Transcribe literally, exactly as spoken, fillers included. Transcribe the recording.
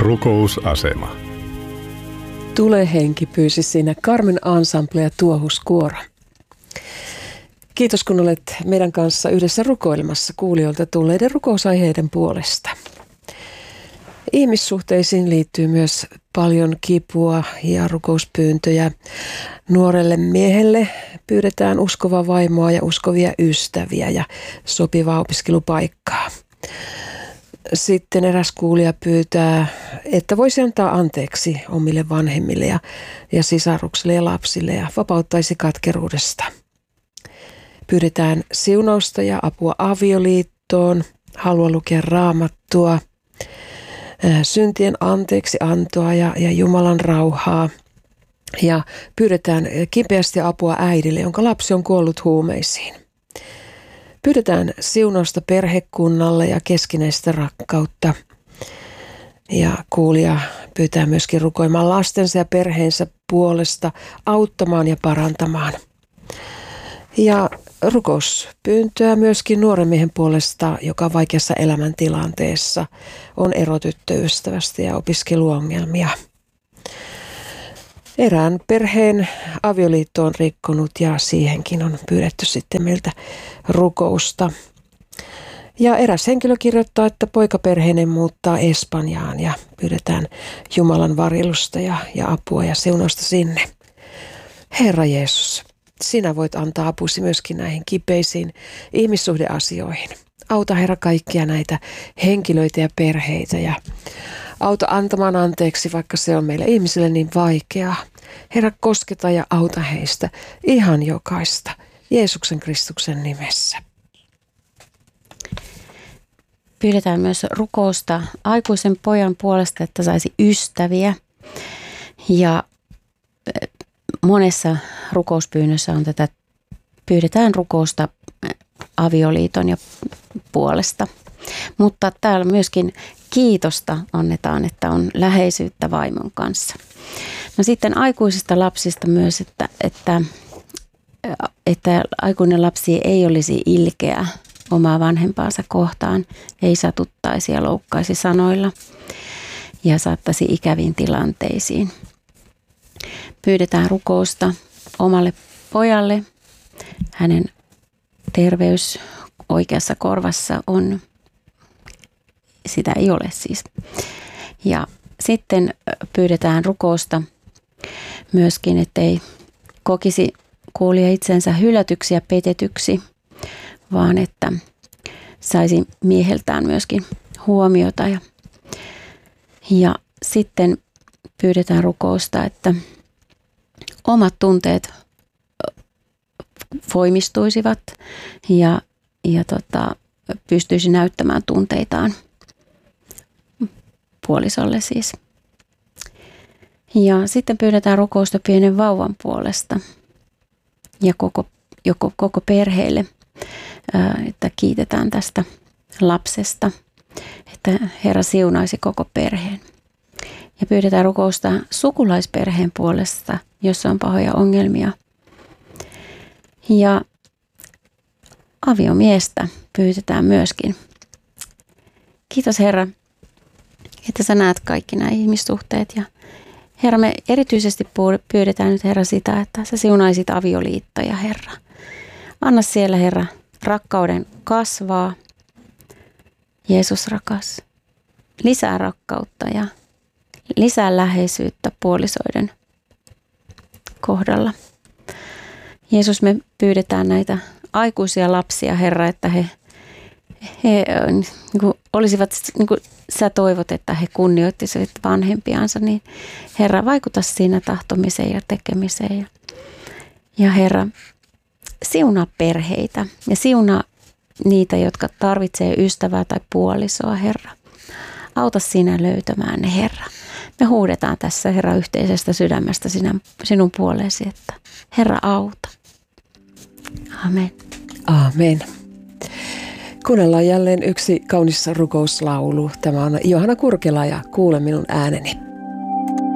Rukousasema. Tule henki pyysi siinä Carmen Ensemble ja Tuohuskuoro. Kiitos kun olet meidän kanssa yhdessä rukoilemassa kuulijoilta tulleiden rukousaiheiden puolesta. Ihmissuhteisiin liittyy myös paljon kipua ja rukouspyyntöjä. Nuorelle miehelle pyydetään uskovaa vaimoa ja uskovia ystäviä ja sopivaa opiskelupaikkaa. Sitten eräs kuulija pyytää, että voisi antaa anteeksi omille vanhemmille ja, ja sisaruksille ja lapsille ja vapauttaisi katkeruudesta. Pyydetään siunausta ja apua avioliittoon, halua lukea raamattua, syntien anteeksi antoa ja, ja Jumalan rauhaa. Ja pyydetään kipeästi apua äidille, jonka lapsi on kuollut huumeisiin. Pyydetään siunausta perhekunnalle ja keskinäistä rakkautta. Ja kuulija pyytää myöskin rukoimaan lastensa ja perheensä puolesta, auttamaan ja parantamaan. Ja rukouspyyntöä myöskin nuoren miehen puolesta, joka vaikeassa elämäntilanteessa on erotyttöystävästä ja opiskeluongelmia. Erään perheen avioliitto on rikkonut ja siihenkin on pyydetty sitten meiltä rukousta. Ja eräs henkilö kirjoittaa, että poikaperheinen muuttaa Espanjaan ja pyydetään Jumalan varjelusta ja, ja apua ja siunausta sinne. Herra Jeesus, sinä voit antaa apusi myöskin näihin kipeisiin ihmissuhdeasioihin. Auta Herra kaikkia näitä henkilöitä ja perheitä ja auta antamaan anteeksi, vaikka se on meille ihmisille niin vaikeaa. Herra, kosketa ja auta heistä ihan jokaista Jeesuksen Kristuksen nimessä. Pyydetään myös rukousta aikuisen pojan puolesta, että saisi ystäviä. Ja monessa rukouspyynnössä on tätä, pyydetään rukousta avioliiton ja puolesta. Mutta täällä myöskin kiitosta annetaan, että on läheisyyttä vaimon kanssa. No sitten aikuisista lapsista myös, että, että, että aikuinen lapsi ei olisi ilkeä omaa vanhempaansa kohtaan, ei satuttaisi ja loukkaisi sanoilla ja saattaisi ikäviin tilanteisiin. Pyydetään rukousta omalle pojalle. Hänen terveys oikeassa korvassa on, sitä ei ole siis. Ja sitten pyydetään rukousta myöskin, ettei kokisi kuulija itsensä hylätyksi ja petetyksi, vaan että saisi mieheltään myöskin huomiota. Ja, ja sitten pyydetään rukousta, että omat tunteet voimistuisivat ja, ja tota, pystyisi näyttämään tunteitaan puolisolle siis. Ja sitten pyydetään rukousta pienen vauvan puolesta ja koko, joko, koko perheelle, että kiitetään tästä lapsesta, että Herra siunaisi koko perheen. Ja pyydetään rukousta sukulaisperheen puolesta, jossa on pahoja ongelmia. Ja aviomiestä pyydetään myöskin. Kiitos Herra, että sä näet kaikki nämä ihmissuhteet. Ja Herra, me erityisesti pyydetään nyt Herra sitä, että sä siunaisit avioliittoja Herra. Anna siellä Herra rakkauden kasvaa. Jeesus rakas, lisää rakkautta ja lisää läheisyyttä puolisoiden kohdalla. Jeesus, me pyydetään näitä aikuisia lapsia, Herra, että he, he niin kuin olisivat, niin kuin sä toivot, että he kunnioittisivat vanhempiansa, niin Herra, vaikuta siinä tahtomiseen ja tekemiseen. Ja, ja Herra, siunaa perheitä ja siunaa niitä, jotka tarvitsee ystävää tai puolisoa, Herra. Auta sinä löytämään ne, Herra. Me huudetaan tässä, Herra, yhteisestä sydämestä sinä, sinun puoleesi, että Herra, auta. Amen. Amen. Kuunnellaan jälleen yksi kaunis rukouslaulu. Tämä on Johanna Kurkela ja Kuule minun ääneni.